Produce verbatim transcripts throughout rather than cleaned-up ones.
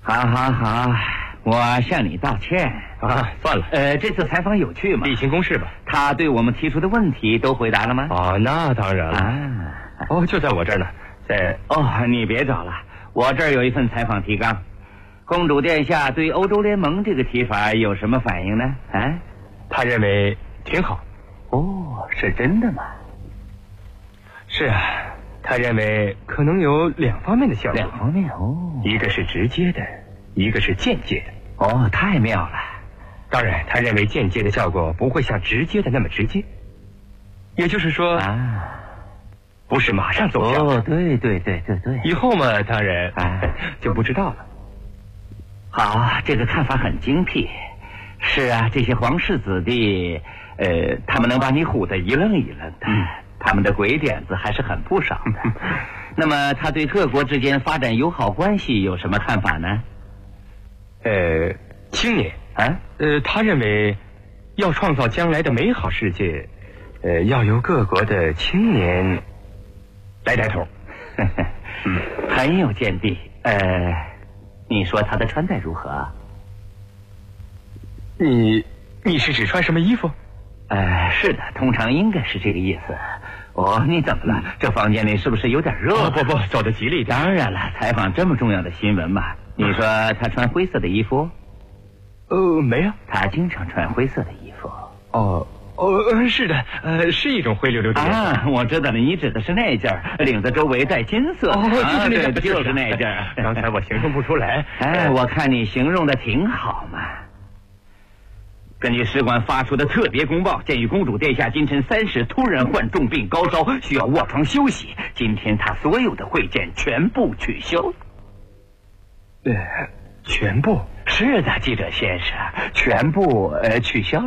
好好好，我向你道歉啊，算了。 呃，这次采访有趣吗？ 例行公事吧。 他对我们提出的问题都回答了吗？ 哦，那当然了。 啊， 哦，就在我这儿呢。在哦，你别找了，我这儿有一份采访提纲。公主殿下对欧洲联盟这个提法有什么反应呢？啊， 他认为挺好。 哦，是真的吗？ 是啊，他认为可能有两方面的效果。 两方面哦， 一个是直接的，一个是间接的。 哦，太妙了。 当然，他认为间接的效果不会像直接的那么直接，也就是说啊， 不是马上奏效。 哦，对对对对对。 以后嘛，当然啊就不知道了。 好，这个看法很精辟。是啊，这些皇室子弟，呃，他们能把你唬得一愣一愣的。嗯，他们的鬼点子还是很不少的。那么他对各国之间发展友好关系有什么看法呢？ 呃，青年啊， 呃，他认为要创造将来的美好世界，呃，要由各国的青年来带头。 嗯，很有见地。呃，你说他的穿戴如何？ 你你是指穿什么衣服？ 呃，是的，通常应该是这个意思。哦，你怎么了？这房间里是不是有点热？ 哦、不不，走得吉利点。 当然了，采访这么重要的新闻嘛。你说他穿灰色的衣服？ 呃，没啊， 他经常穿灰色的衣服。 哦哦，是的，呃，是一种灰溜溜的颜色。 啊，我知道了，你指的是那件领子周围带金色。 哦，就是那件， 就是那件。 刚才我形容不出来。 哎，我看你形容的挺好嘛。根据使馆发出的特别公报，鉴于公主殿下今晨三时突然患重病高烧，需要卧床休息，今天她所有的会见全部取消。 呃，全部？ 是的，记者先生，全部呃取消了。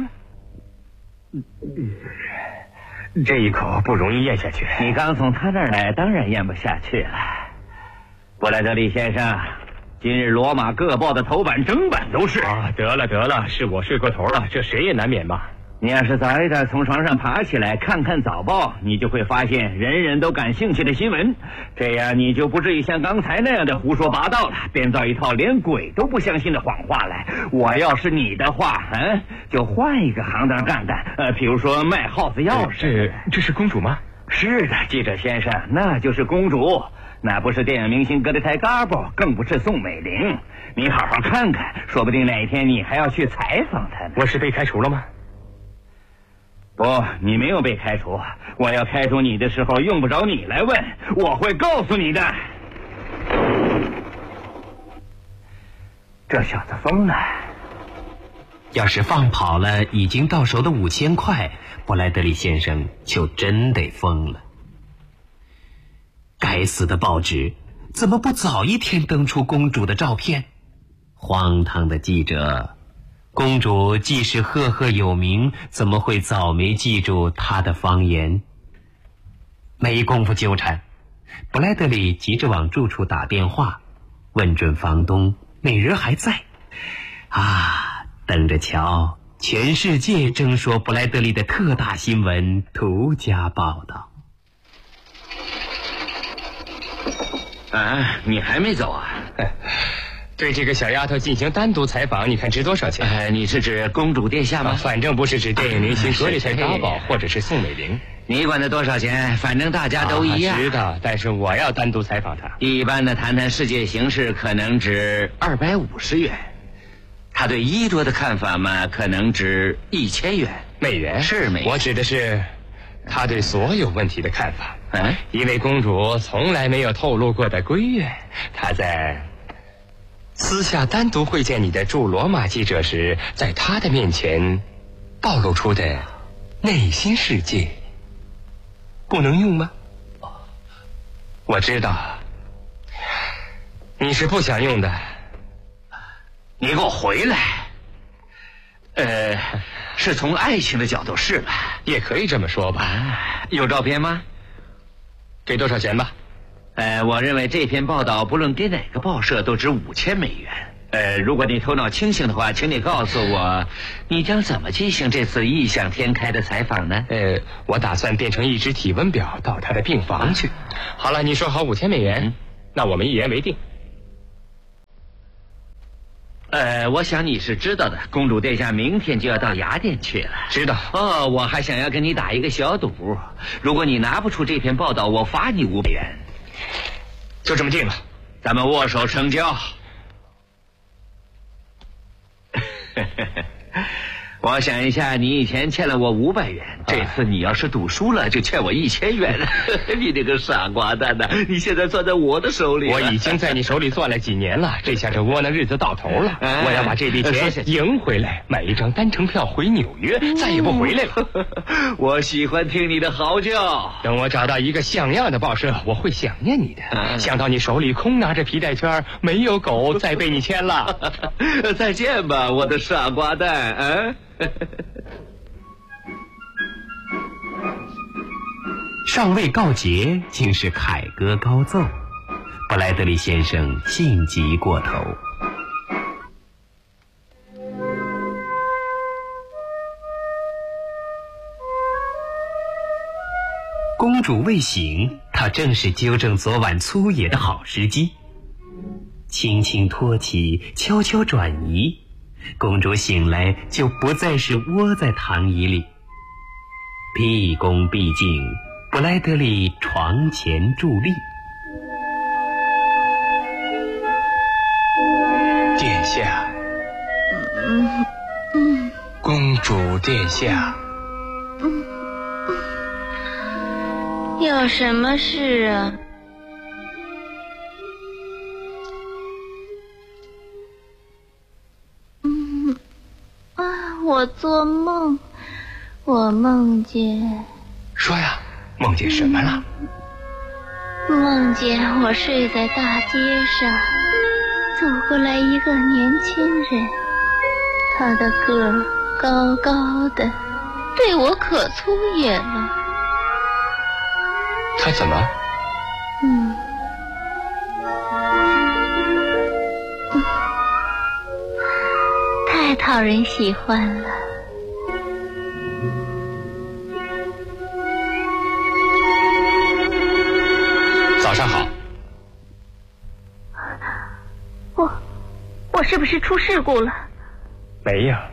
这一口不容易咽下去。 你刚从他那儿来，当然咽不下去了。布莱德利先生，今日罗马各报的头版整版都是。 啊，得了得了，是我睡过头了，这谁也难免吧。 你要是早一点从床上爬起来看看早报，你就会发现人人都感兴趣的新闻，这样你就不至于像刚才那样的胡说八道了，编造一套连鬼都不相信的谎话来。我要是你的话，嗯，就换一个行当干干，呃，比如说卖耗子钥匙。 这这是公主吗？ 是的，记者先生，那就是公主，那不是电影明星格雷泰·嘎布，更不是宋美龄。你好好看看，说不定哪一天你还要去采访她呢。 我是被开除了吗？ 不，你没有被开除。我要开除你的时候，用不着你来问，我会告诉你的。这小子疯了。 要是放跑了已经到手的五千块，布莱德利先生就真得疯了。该死的报纸，怎么不早一天登出公主的照片？荒唐的记者！公主既是赫赫有名，怎么会早没记住她的方言？没工夫纠缠，布莱德利急着往住处打电话，问准房东那人还在。啊，等着瞧，全世界争说布莱德利的特大新闻独家报道。 啊，你还没走啊？ 对这个小丫头进行单独采访，你看值多少钱？ 呃，你是指公主殿下吗？ 啊、反正不是指电影明星格里泰·嘎宝或者是宋美龄。 你管他多少钱，反正大家都一样。 啊、知道，但是我要单独采访他。 一般的谈谈世界形势，可能值二百五十元。他对衣着的看法嘛，可能值一千元。 美元？ 是美元。 我指的是他对所有问题的看法。 嗯， 一位公主从来没有透露过的闺怨，她在私下单独会见你的驻罗马记者时，在他的面前暴露出的内心世界，不能用吗？我知道你是不想用的。 你给我回来。呃，是从爱情的角度是吧？ 也可以这么说吧。 啊，有照片吗？ 给多少钱吧？ 呃，我认为这篇报道不论给哪个报社都值五千美元。呃，如果你头脑清醒的话，请你告诉我，你将怎么进行这次异想天开的采访呢？ 呃，我打算变成一只体温表到他的病房去。好了，你说好五千美元，嗯，那我们一言为定。 呃，我想你是知道的，公主殿下明天就要到雅典去了。 知道。 哦，我还想要跟你打一个小赌，如果你拿不出这篇报道，我罚你五百元。 就这么定了， 咱们握手成交。我想一下，你以前欠了我五百元，这次你要是赌输了，就欠我一千元。你这个傻瓜蛋呐！你现在攥在我的手里了。 我已经在你手里攥了几年了，这下这窝囊日子到头了。哎、我要把这笔钱赢回来，买一张单程票回纽约，再也不回来了。 我喜欢听你的嚎叫。 等我找到一个像样的报社，我会想念你的。嗯、想到你手里空拿着皮带圈，没有狗再被你牵了。 再见吧，我的傻瓜蛋！啊。 尚未告捷，竟是凯歌高奏。布莱德利先生性急过头。公主未醒，他正是纠正昨晚粗野的好时机。轻轻托起，悄悄转移，公主醒来就不再是窝在躺椅里。毕恭毕敬，布莱德利床前伫立。 殿下， 嗯嗯， 公主殿下， 嗯，有什么事啊？嗯啊，我做梦，我梦见。 说呀，梦见什么了？ 梦见我睡在大街上，走过来一个年轻人，他的个儿高高的，对我可粗野了。 他怎么？ 嗯，嗯，太讨人喜欢了。 早上好。 我我是不是出事故了？ 没有。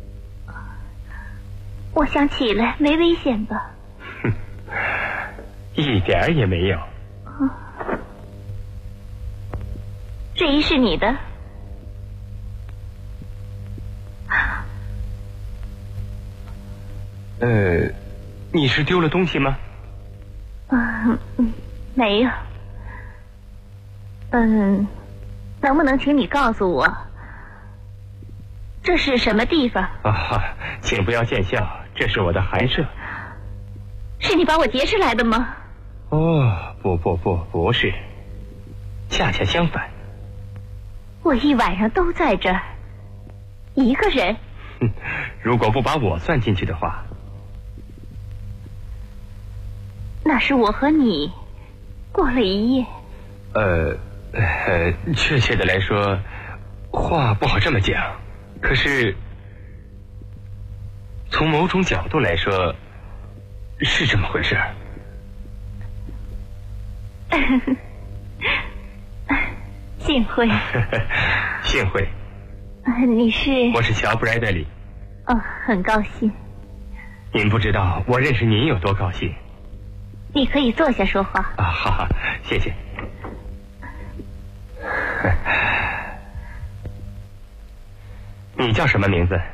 我想起来，没危险吧？ 哼，一点儿也没有。 嗯，这衣是你的？ 呃，你是丢了东西吗？ 嗯嗯，没有。嗯，能不能请你告诉我，这是什么地方？ 啊，请不要见笑，这是我的寒舍。 是你把我劫持来的吗？ 哦，不不不，不是，恰恰相反。 我一晚上都在这儿，一个人。 哼，如果不把我算进去的话， 那是我和你过了一夜。 呃，呃，确切的来说，话不好这么讲。可是，从某种角度来说，是这么回事儿。 幸会。 幸会。 你是？ 我是乔布莱德利。 哦，很高兴。 您不知道我认识您有多高兴。 你可以坐下说话。 啊，好好，谢谢。你叫什么名字？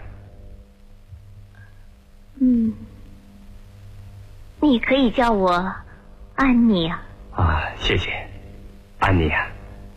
嗯，你可以叫我安妮啊。 啊，谢谢，安妮啊。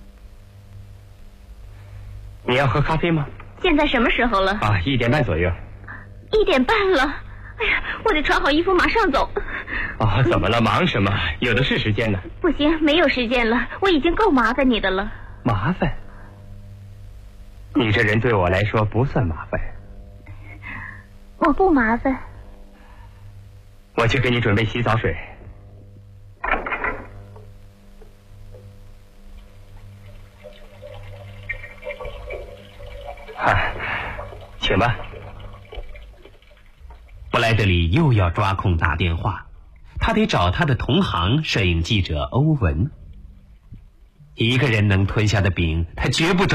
你要喝咖啡吗？ 现在什么时候了？ 啊，一点半左右。 一点半了。哎呀，我得穿好衣服马上走。 啊，怎么了？忙什么？有的是时间呢。 不行，没有时间了，我已经够麻烦你的了。 麻烦？你这人对我来说不算麻烦。 我不麻烦。 我去给你准备洗澡水。啊，请吧。 布莱德利又要抓空打电话，他得找他的同行摄影记者欧文。一个人能吞下的饼，他绝不